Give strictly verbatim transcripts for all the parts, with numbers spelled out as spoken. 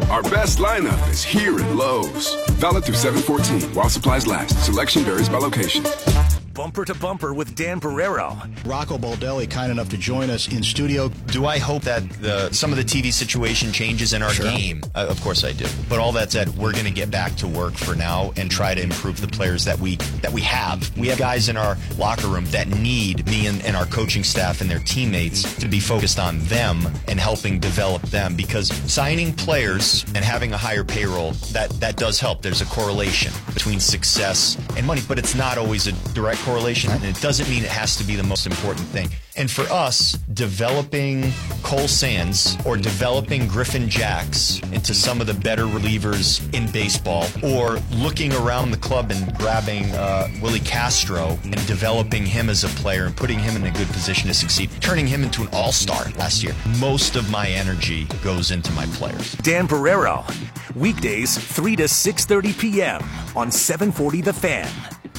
Our best lineup is here at Lowe's. Valid through seven fourteen while supplies last. Selection varies by location. Bumper to Bumper with Dan Barrero. Rocco Baldelli, kind enough to join us in studio. Do I hope that the some of the T V situation changes in our Sure. game? Uh, of course I do. But all that said, we're going to get back to work for now and try to improve the players that we that we have. We have guys in our locker room that need me and, and our coaching staff and their teammates to be focused on them and helping develop them, because signing players and having a higher payroll, that, that does help. There's a correlation between success and money, but it's not always a direct correlation, and it doesn't mean it has to be the most important thing. And for us, developing Cole Sands or developing Griffin Jacks into some of the better relievers in baseball, or looking around the club and grabbing uh, Willie Castro and developing him as a player and putting him in a good position to succeed, turning him into an all-star last year. Most of my energy goes into my players. Dan Barrero. Weekdays, three to six thirty p.m. on seven forty The Fan.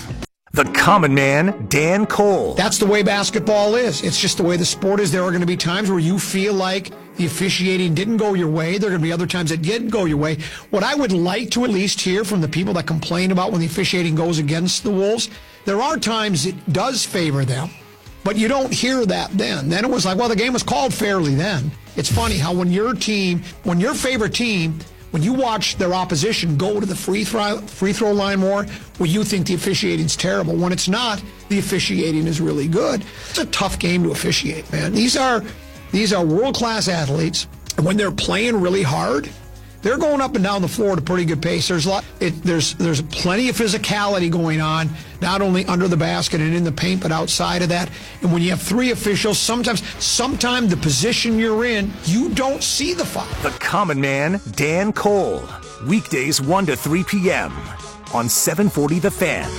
The Common Man, Dan Cole. That's the way basketball is. It's just the way the sport is. There are going to be times where you feel like the officiating didn't go your way. There are going to be other times that did go your way. What I would like to at least hear from the people that complain about when the officiating goes against the Wolves, there are times it does favor them, but you don't hear that then. Then it was like, well, the game was called fairly then. It's funny how when your team, when your favorite team, when you watch their opposition go to the free throw, free throw line more, well, you think the officiating's terrible. When it's not, the officiating is really good. It's a tough game to officiate, man. These are these are world-class athletes, and when they're playing really hard, they're going up and down the floor at a pretty good pace. There's a lot, it, there's there's plenty of physicality going on, not only under the basket and in the paint, but outside of that. And when you have three officials, sometimes sometimes the position you're in, you don't see the foul. The Common Man, Dan Cole. Weekdays, one to three p.m. on seven forty The Fan.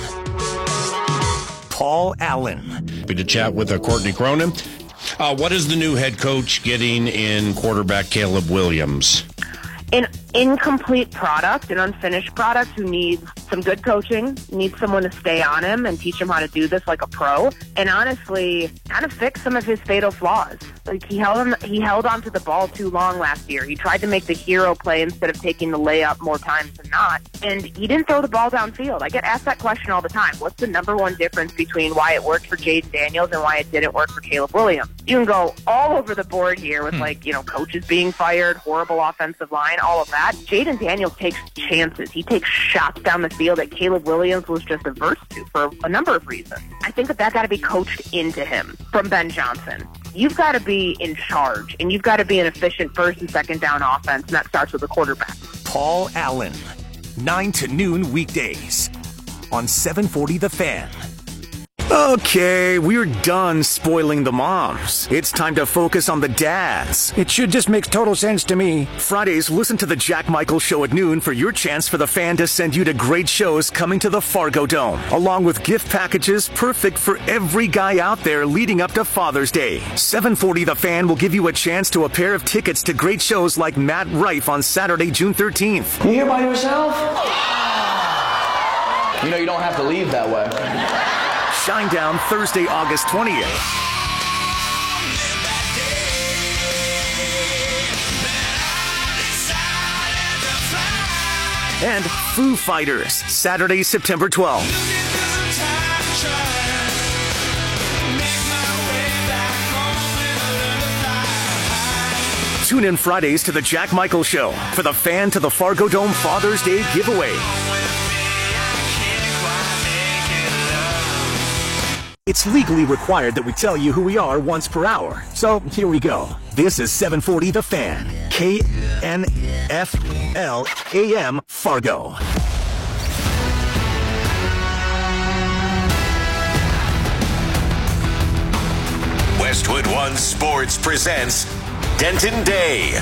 Paul Allen. Happy to chat with uh, Courtney Cronin. Uh, what is the new head coach getting in quarterback Caleb Williams? An incomplete product, an unfinished product who needs some good coaching, needs someone to stay on him and teach him how to do this like a pro, and honestly, kind of fix some of his fatal flaws. Like he held him, he held onto the ball too long last year. He tried to make the hero play instead of taking the layup more times than not, and he didn't throw the ball downfield. I get asked that question all the time. What's the number one difference between why it worked for Jaden Daniels and why it didn't work for Caleb Williams? You can go all over the board here with, like, you know, coaches being fired, horrible offensive line, all of that. Jaden Daniels takes chances. He takes shots down the field that Caleb Williams was just averse to for a number of reasons. I think that that got to be coached into him from Ben Johnson. You've got to be in charge, and you've got to be an efficient first and second down offense, and that starts with the quarterback. Paul Allen. nine to noon weekdays on seven forty The Fan. Okay, we're done spoiling the moms. It's time to focus on the dads. It should just make total sense to me. Fridays, listen to the Jack Michael Show at noon for your chance for the Fan to send you to great shows coming to the Fargo Dome, along with gift packages perfect for every guy out there leading up to Father's Day. seven forty The Fan will give you a chance to a pair of tickets to great shows like Matt Rife on Saturday, June thirteenth. You here by yourself? You know you don't have to leave that way. Shinedown Thursday, August twentieth. And Foo Fighters, Saturday, September twelfth. Tune in Fridays to the Jack Michael Show for the Fan to the Fargo Dome Father's Day giveaway. It's legally required that we tell you who we are once per hour. So here we go. This is seven forty The Fan. K N F L A M Fargo. Westwood One Sports presents Denton Day.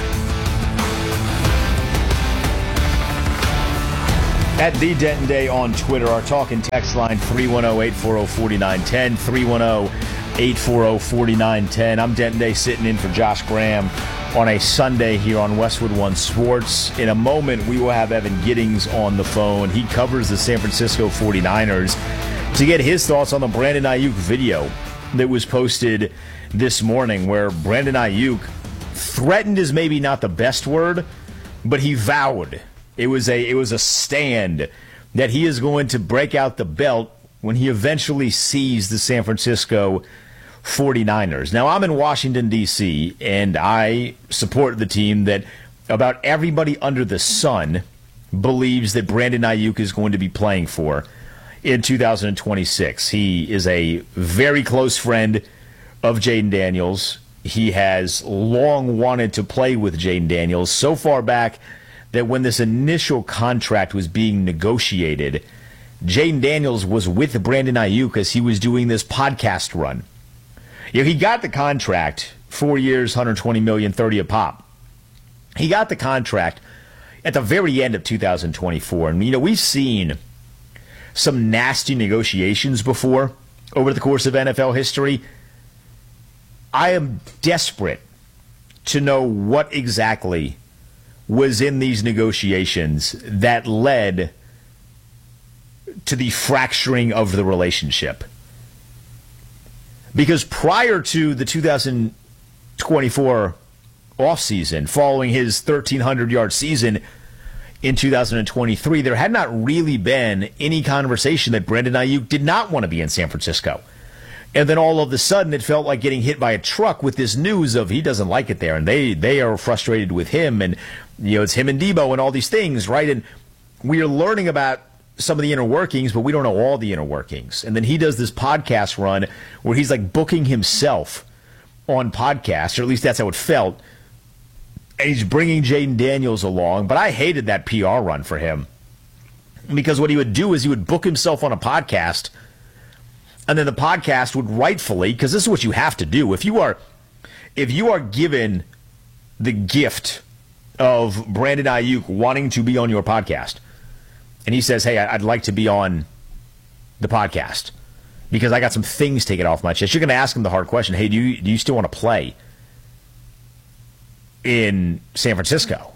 At the Denton Day on Twitter, our talk and text line three one zero, eight four zero, four nine one zero, three one zero, eight four zero, four nine one zero. I'm Denton Day sitting in for Josh Graham on a Sunday here on Westwood One Sports. In a moment, we will have Evan Giddings on the phone. He covers the San Francisco forty-niners to get his thoughts on the Brandon Ayuk video that was posted this morning, where Brandon Ayuk, threatened is maybe not the best word, but he vowed, it was a it was a stand, that he is going to break out the belt when he eventually sees the San Francisco forty-niners. Now, I'm in Washington, D C, and I support the team that about everybody under the sun believes that Brandon Ayuk is going to be playing for in two thousand twenty-six. He is a very close friend of Jayden Daniels. He has long wanted to play with Jayden Daniels, so far back that when this initial contract was being negotiated, Jayden Daniels was with Brandon Ayuk as he was doing this podcast run. You know, he got the contract, four years, one hundred twenty million dollars, thirty a pop. He got the contract at the very end of two thousand twenty-four. And, you know, we've seen some nasty negotiations before over the course of N F L history. I am desperate to know what exactly was in these negotiations that led to the fracturing of the relationship. Because prior to the two thousand twenty-four offseason, following his thirteen hundred yard season in two thousand twenty-three, there had not really been any conversation that Brandon Ayuk did not want to be in San Francisco. And then all of a sudden, it felt like getting hit by a truck with this news of he doesn't like it there, and they they are frustrated with him, and you know it's him and Debo and all these things, right? And we are learning about some of the inner workings, but we don't know all the inner workings. And then he does this podcast run where he's like booking himself on podcasts, or at least that's how it felt. And he's bringing Jayden Daniels along, but I hated that P R run for him because what he would do is he would book himself on a podcast. And then the podcast would rightfully, because this is what you have to do. If you are, if you are given the gift of Brandon Ayuk wanting to be on your podcast, and he says, hey, I'd like to be on the podcast because I got some things taken off my chest, you're going to ask him the hard question, hey, do you, do you still want to play in San Francisco?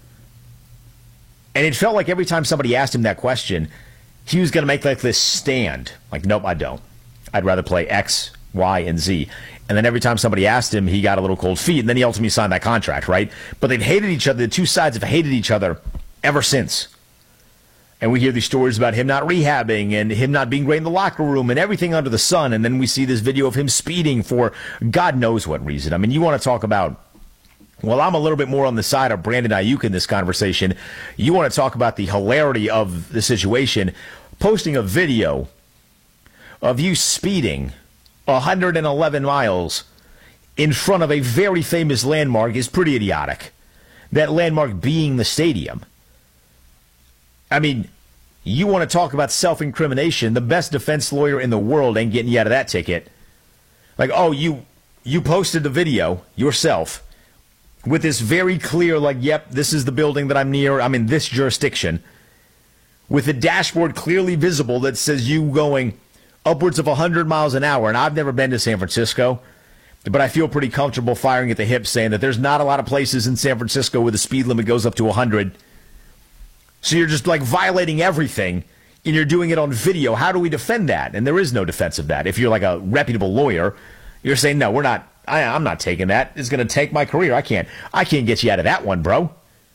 And it felt like every time somebody asked him that question, he was going to make like this stand. Like, nope, I don't. I'd rather play X, Y, and Z. And then every time somebody asked him, he got a little cold feet, and then he ultimately signed that contract, right? But they've hated each other. The two sides have hated each other ever since. And we hear these stories about him not rehabbing and him not being great in the locker room and everything under the sun. And then we see this video of him speeding for God knows what reason. I mean, you want to talk about, well, I'm a little bit more on the side of Brandon Ayuk in this conversation. You want to talk about the hilarity of the situation. Posting a video of you speeding one hundred eleven miles in front of a very famous landmark is pretty idiotic. That landmark being the stadium. I mean, you want to talk about self-incrimination. The best defense lawyer in the world ain't getting you out of that ticket. Like, oh, you you posted the video yourself with this very clear, like, yep, this is the building that I'm near. I'm in this jurisdiction. With the dashboard clearly visible that says you going upwards of one hundred miles an hour. And I've never been to San Francisco, but I feel pretty comfortable firing at the hip saying that there's not a lot of places in San Francisco where the speed limit goes up to one hundred. So you're just like violating everything, and you're doing it on video. How do we defend that? And there is no defense of that. If you're like a reputable lawyer, you're saying, no, we're not, I, I'm not taking that. It's going to take my career. I can't, I can't get you out of that one, bro.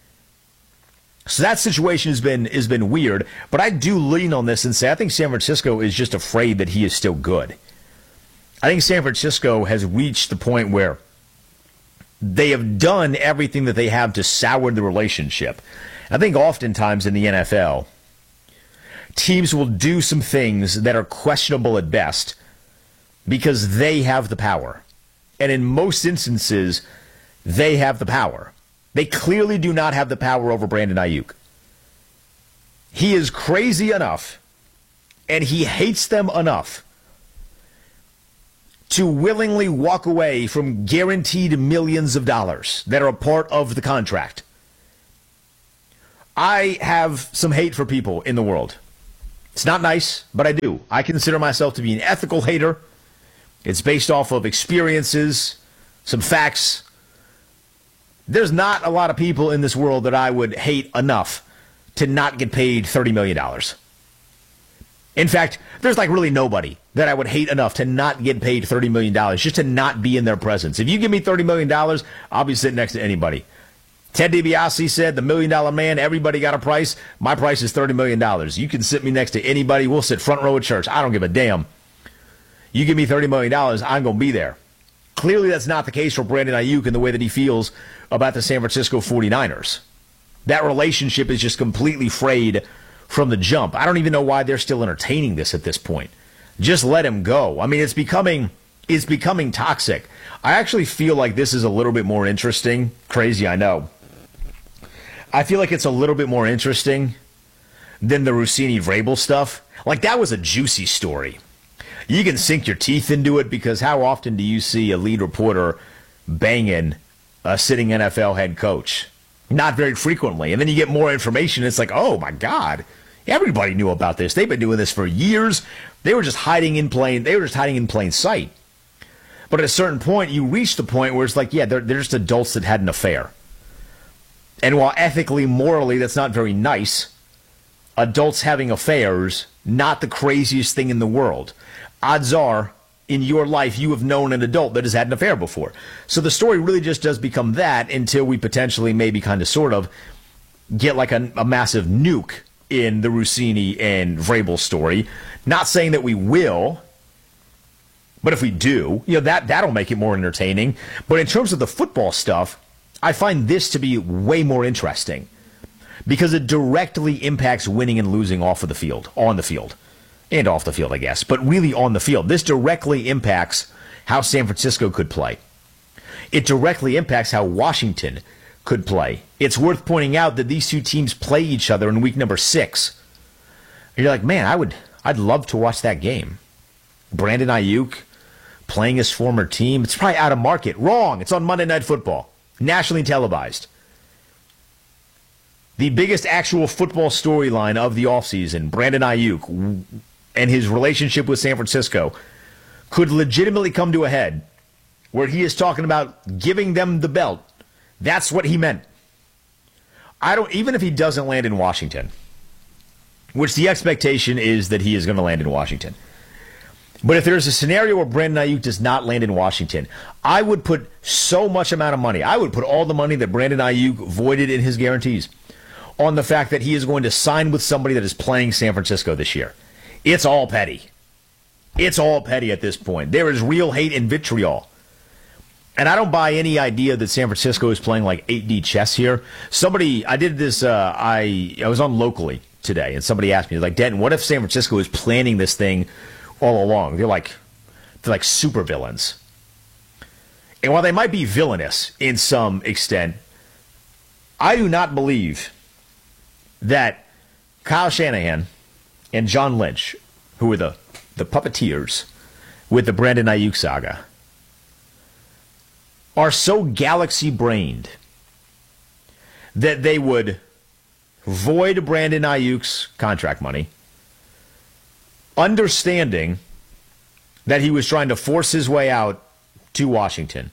So that situation has been has been weird, but I do lean on this and say I think San Francisco is just afraid that he is still good. I think San Francisco has reached the point where they have done everything that they have to sour the relationship. I think oftentimes in the N F L, teams will do some things that are questionable at best because they have the power. And in most instances, they have the power. They clearly do not have the power over Brandon Ayuk. He is crazy enough, and he hates them enough to willingly walk away from guaranteed millions of dollars that are a part of the contract. I have some hate for people in the world. It's not nice, but I do. I consider myself to be an ethical hater. It's based off of experiences, some facts. There's not a lot of people in this world that I would hate enough to not get paid thirty million dollars. In fact, there's like really nobody that I would hate enough to not get paid thirty million dollars, just to not be in their presence. If you give me thirty million dollars, I'll be sitting next to anybody. Ted DiBiase said, the million dollar man, everybody got a price. My price is thirty million dollars. You can sit me next to anybody. We'll sit front row at church. I don't give a damn. You give me thirty million dollars, I'm going to be there. Clearly, that's not the case for Brandon Ayuk in the way that he feels about the San Francisco forty-niners. That relationship is just completely frayed from the jump. I don't even know why they're still entertaining this at this point. Just let him go. I mean, it's becoming it's becoming toxic. I actually feel like this is a little bit more interesting. Crazy, I know. I feel like it's a little bit more interesting than the Russini-Vrabel stuff. Like, that was a juicy story. You can sink your teeth into it because how often do you see a lead reporter banging a sitting N F L head coach? Not very frequently. And then you get more information. It's like, oh, my God. Everybody knew about this. They've been doing this for years. They were just hiding in plain. They were just hiding in plain sight. But at a certain point, you reach the point where it's like, yeah, they're, they're just adults that had an affair. And while ethically, morally, that's not very nice, adults having affairs, not the craziest thing in the world. Odds are, in your life, you have known an adult that has had an affair before. So the story really just does become that until we potentially, maybe kind of sort of, get like a, a massive nuke in the Russini and Vrabel story. Not saying that we will, but if we do, you know, that, that'll make it more entertaining. But in terms of the football stuff, I find this to be way more interesting because it directly impacts winning and losing off of the field, on the field, and off the field, I guess, but really on the field. This directly impacts how San Francisco could play. It directly impacts how Washington could play. It's worth pointing out that these two teams play each other in week number six. And you're like, man, I would, I'd love to watch that game. Brandon Ayuk playing his former team. It's probably out of market. Wrong. It's on Monday Night Football. Nationally televised. The biggest actual football storyline of the offseason, Brandon Ayuk and his relationship with San Francisco, could legitimately come to a head where he is talking about giving them the belt. That's what he meant. I don't, even if he doesn't land in Washington, which the expectation is that he is going to land in Washington. But if there's a scenario where Brandon Ayuk does not land in Washington, I would put so much amount of money, I would put all the money that Brandon Ayuk voided in his guarantees on the fact that he is going to sign with somebody that is playing San Francisco this year. It's all petty. It's all petty at this point. There is real hate and vitriol. And I don't buy any idea that San Francisco is playing like eight D chess here. Somebody, I did this, uh, I, I was on Locally today, and somebody asked me, like, Denton, what if San Francisco is planning this thing all along? They're like, they're like super villains. And while they might be villainous in some extent, I do not believe that Kyle Shanahan and John Lynch, who were the, the puppeteers with the Brandon Ayuk saga, are so galaxy-brained that they would void Brandon Ayuk's contract money, understanding that he was trying to force his way out to Washington,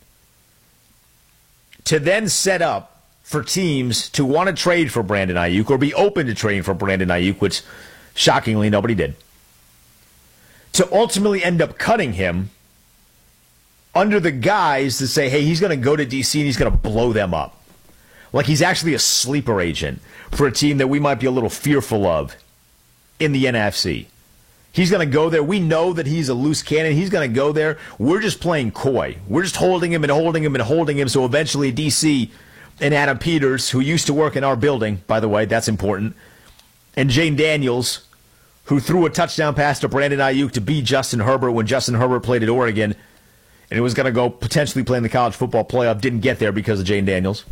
to then set up for teams to want to trade for Brandon Ayuk or be open to trading for Brandon Ayuk, which shockingly nobody did, to ultimately end up cutting him under the guise to say, hey, he's going to go to D C and he's going to blow them up. Like he's actually a sleeper agent for a team that we might be a little fearful of in the N F C. He's going to go there. We know that he's a loose cannon. He's going to go there. We're just playing coy. We're just holding him and holding him and holding him. So eventually D C and Adam Peters, who used to work in our building, by the way, that's important, and Jane Daniels, who threw a touchdown pass to Brandon Ayuk to beat Justin Herbert when Justin Herbert played at Oregon, and it was going to go potentially play in the college football playoff, didn't get there because of Jane Daniels.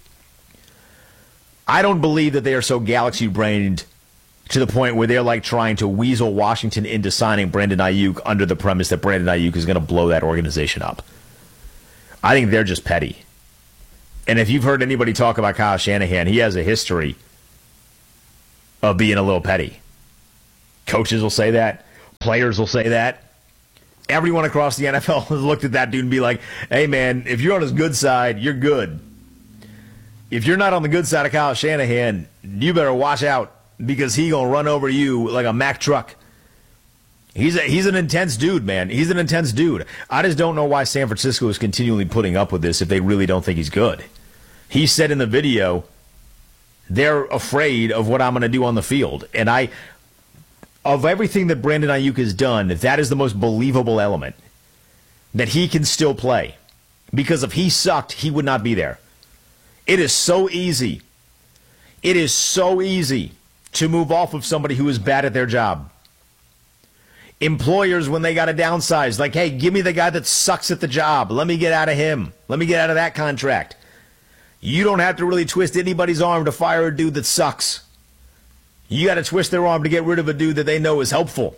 I don't believe that they are so galaxy-brained to the point where they're like trying to weasel Washington into signing Brandon Ayuk under the premise that Brandon Ayuk is going to blow that organization up. I think they're just petty. And if you've heard anybody talk about Kyle Shanahan, he has a history of being a little petty. Coaches will say that. Players will say that. Everyone across the N F L has looked at that dude and be like, hey, man, if you're on his good side, you're good. If you're not on the good side of Kyle Shanahan, you better watch out because he going to run over you like a Mack truck. He's a, he's an intense dude, man. He's an intense dude. I just don't know why San Francisco is continually putting up with this if they really don't think he's good. He said in the video, they're afraid of what I'm going to do on the field. And I, of everything that Brandon Ayuk has done, that is the most believable element. That he can still play. Because if he sucked, he would not be there. It is so easy. It is so easy to move off of somebody who is bad at their job. Employers, when they got to downsize, like, hey, give me the guy that sucks at the job. Let me get out of him. Let me get out of that contract. You don't have to really twist anybody's arm to fire a dude that sucks. You got to twist their arm to get rid of a dude that they know is helpful.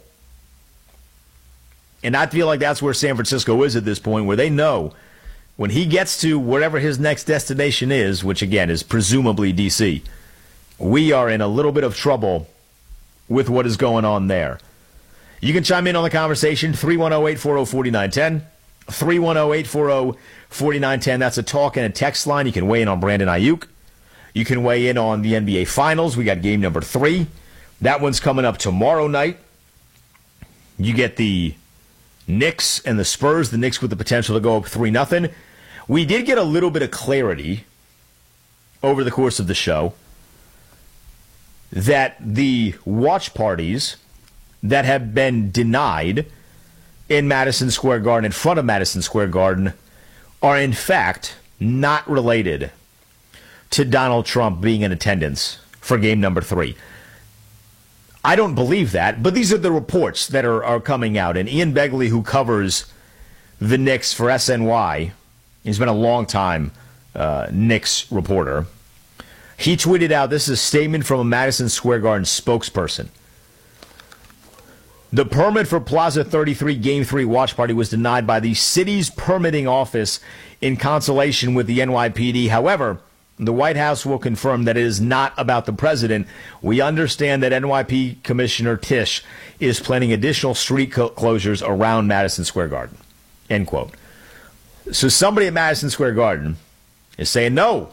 And I feel like that's where San Francisco is at this point, where they know when he gets to wherever his next destination is, which again is presumably D C, we are in a little bit of trouble with what is going on there. You can chime in on the conversation, three one zero, eight four zero, four nine one zero, three one zero, eight four zero, four nine one zero. That's a talk and a text line. You can weigh in on Brandon Ayuk. You can weigh in on the N B A Finals. We got game number three. That one's coming up tomorrow night. You get the Knicks and the Spurs. The Knicks with the potential to go up three nothing. We did get a little bit of clarity over the course of the show that the watch parties that have been denied in Madison Square Garden, in front of Madison Square Garden, are in fact not related to Donald Trump being in attendance for game number three. I don't believe that, but these are the reports that are, are coming out. And Ian Begley, who covers the Knicks for S N Y, he's been a long time uh, Knicks reporter. He tweeted out, this is a statement from a Madison Square Garden spokesperson. The permit for Plaza thirty-three Game three watch party was denied by the city's permitting office in consultation with the N Y P D. However, the White House will confirm that it is not about the president. We understand that N Y P Commissioner Tisch is planning additional street co- closures around Madison Square Garden. End quote. So somebody at Madison Square Garden is saying, no,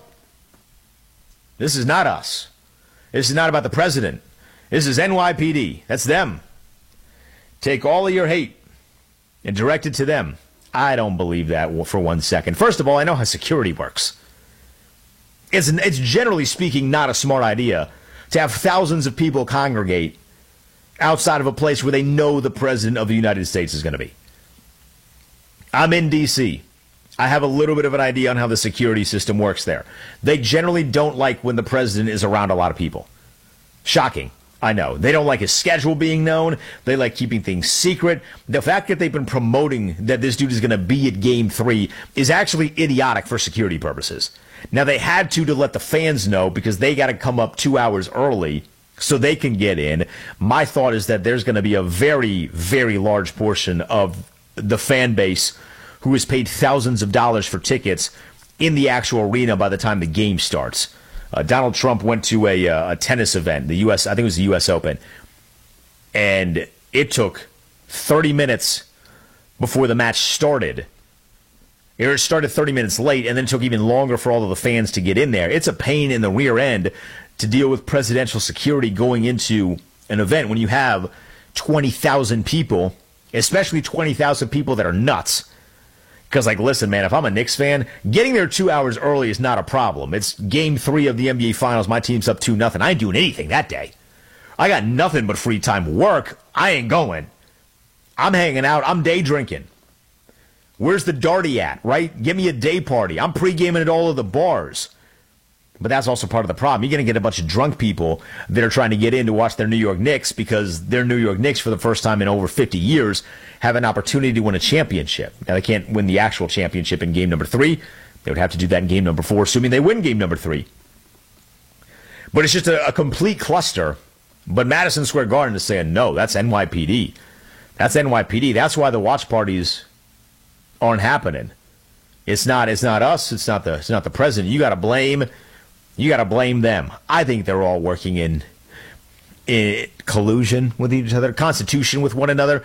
this is not us. This is not about the president. This is N Y P D. That's them. Take all of your hate and direct it to them. I don't believe that for one second. First of all, I know how security works. It's, it's generally speaking not a smart idea to have thousands of people congregate outside of a place where they know the president of the United States is going to be. I'm in D C. I have a little bit of an idea on how the security system works there. They generally don't like when the president is around a lot of people. Shocking. I know. They don't like his schedule being known. They like keeping things secret. The fact that they've been promoting that this dude is going to be at game three is actually idiotic for security purposes. Now, they had to to let the fans know because they got to come up two hours early so they can get in. My thought is that there's going to be a very, very large portion of the fan base who has paid thousands of dollars for tickets in the actual arena by the time the game starts. Uh, Donald Trump went to a, uh, a tennis event, the U S I think it was the U S Open, and it took thirty minutes before the match started. It started thirty minutes late, and then it took even longer for all of the fans to get in there. It's a pain in the rear end to deal with presidential security going into an event when you have twenty thousand people, especially twenty thousand people that are nuts. Because, like, listen, man, if I'm a Knicks fan, getting there two hours early is not a problem. It's game three of the N B A Finals. My team's up two nothing. I ain't doing anything that day. I got nothing but free time. Work, I ain't going. I'm hanging out. I'm day drinking. Where's the Darty at, right? Give me a day party. I'm pre-gaming at all of the bars. But that's also part of the problem. You're going to get a bunch of drunk people that are trying to get in to watch their New York Knicks because their New York Knicks, for the first time in over fifty years, have an opportunity to win a championship. Now, they can't win the actual championship in game number three. They would have to do that in game number four, assuming they win game number three. But it's just a, a complete cluster. But Madison Square Garden is saying, no, that's N Y P D. That's N Y P D. That's why the watch parties aren't happening. It's not, it's not us. It's not the, it's not the president. You got to blame... You got to blame them. I think they're all working in, in collusion with each other, constitution with one another.